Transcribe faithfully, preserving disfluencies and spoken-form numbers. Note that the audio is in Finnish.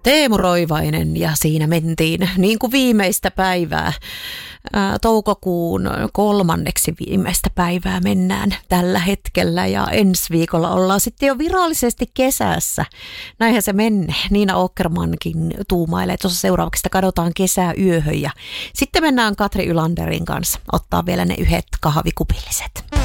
Teemu Roivainen ja siinä mentiin niin kuin viimeistä päivää. Ää, toukokuun kolmanneksi viimeistä päivää mennään tällä hetkellä ja ensi viikolla ollaan sitten jo virallisesti kesässä. Näinhän se menee. Niina Åkermankin tuumailee tuossa seuraavaksi, että kadotaan kesää yöhön ja sitten mennään Katri Ylanderin kanssa ottaa vielä ne yhdet kahvikupilliset.